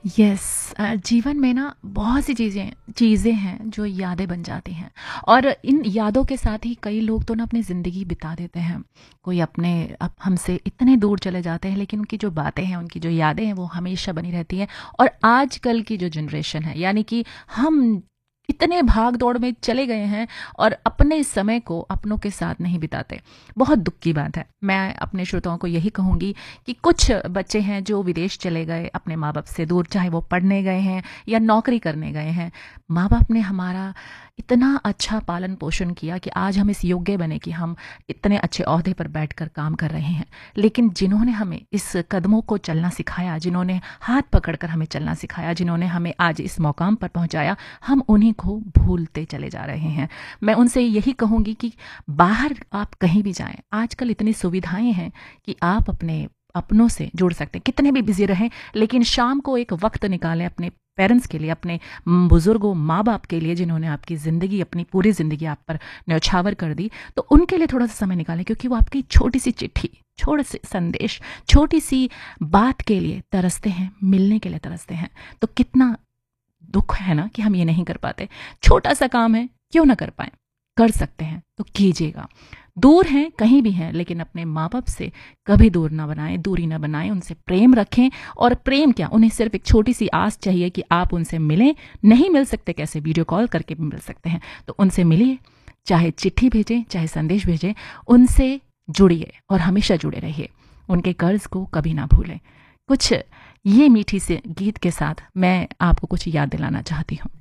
Yes. जीवन में ना बहुत सी चीज़ें चीज़ें हैं जो यादें बन जाती हैं, और इन यादों के साथ ही कई लोग तो ना अपनी ज़िंदगी बिता देते हैं। कोई अपने हमसे इतने दूर चले जाते हैं, लेकिन उनकी जो बातें हैं, उनकी जो यादें हैं, वो हमेशा बनी रहती हैं। और आजकल की जो जनरेशन है, यानी कि हम इतने भाग दौड़ में चले गए हैं और अपने समय को अपनों के साथ नहीं बिताते। बहुत दुख की बात है। मैं अपने श्रोताओं को यही कहूँगी कि कुछ बच्चे हैं जो विदेश चले गए अपने माँ बाप से दूर, चाहे वो पढ़ने गए हैं या नौकरी करने गए हैं। माँ बाप ने हमारा इतना अच्छा पालन पोषण किया कि आज हम इस योग्य बने कि हम इतने अच्छे ओहदे पर बैठकर काम कर रहे हैं। लेकिन जिन्होंने हमें इस कदमों को चलना सिखाया, जिन्होंने हाथ पकड़कर हमें चलना सिखाया, जिन्होंने हमें आज इस मुकाम पर पहुंचाया, हम उन्हीं को भूलते चले जा रहे हैं। मैं उनसे यही कहूँगी कि बाहर आप कहीं भी जाएं, आजकल इतनी सुविधाएं हैं कि आप अपने अपनों से जुड़ सकते हैं। कितने भी बिजी रहें, लेकिन शाम को एक वक्त निकालें अपने पेरेंट्स के लिए, अपने बुजुर्गों, माँ बाप के लिए, जिन्होंने आपकी ज़िंदगी, अपनी पूरी ज़िंदगी आप पर न्यौछावर कर दी। तो उनके लिए थोड़ा सा समय निकालें, क्योंकि वो आपकी छोटी सी चिट्ठी, छोटे से संदेश, छोटी सी बात के लिए तरसते हैं, मिलने के लिए तरसते हैं। तो कितना दुख है ना कि हम ये नहीं कर पाते। छोटा सा काम है, क्यों ना कर पाए? कर सकते हैं तो कीजिएगा। दूर हैं, कहीं भी हैं, लेकिन अपने माँ बाप से कभी दूर ना बनाएं, दूरी ना बनाएं। उनसे प्रेम रखें। और प्रेम क्या, उन्हें सिर्फ एक छोटी सी आस चाहिए कि आप उनसे मिलें। नहीं मिल सकते, कैसे? वीडियो कॉल करके भी मिल सकते हैं। तो उनसे मिलिए, चाहे चिट्ठी भेजें, चाहे संदेश भेजें। उनसे जुड़िए और हमेशा जुड़े रहिए। उनके कर्ज को कभी ना भूलें। कुछ ये मीठी से गीत के साथ मैं आपको कुछ याद दिलाना चाहती हूँ।